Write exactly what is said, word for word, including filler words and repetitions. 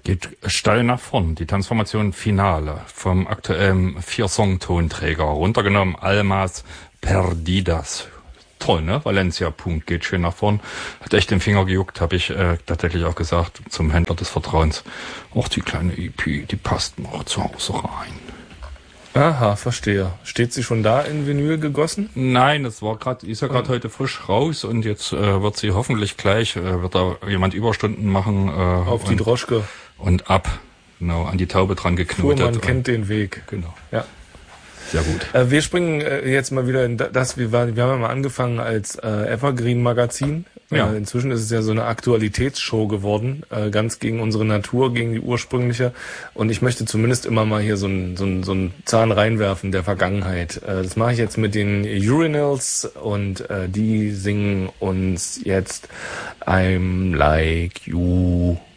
Geht steil nach vorn. Die Transformation Finale vom aktuellen Vier-Song-Tonträger. Runtergenommen Almas Perdidas. Toll, ne? Valencia-Punkt geht schön nach vorn. Hat echt den Finger gejuckt, habe ich äh, tatsächlich auch gesagt zum Händler des Vertrauens. Auch die kleine E P, die passt noch zu Hause rein. Aha, verstehe. Steht sie schon da in Vinyl gegossen? Nein, es war gerade, ist ja gerade heute frisch raus und jetzt äh, wird sie hoffentlich gleich, äh, wird da jemand Überstunden machen. Äh, Auf die und, Droschke. Und ab, genau, an die Taube dran geknotet. Fuhrmann kennt den Weg. Genau. Ja. Sehr gut. Äh, wir springen äh, jetzt mal wieder in das, wir, waren, wir haben ja mal angefangen als äh, Evergreen-Magazin. Ja. Äh, inzwischen ist es ja so eine Aktualitätsshow geworden, äh, ganz gegen unsere Natur, gegen die ursprüngliche. Und ich möchte zumindest immer mal hier so einen so so einen Zahn reinwerfen der Vergangenheit. Äh, das mache ich jetzt mit den Urinals und äh, die singen uns jetzt I'm Like You.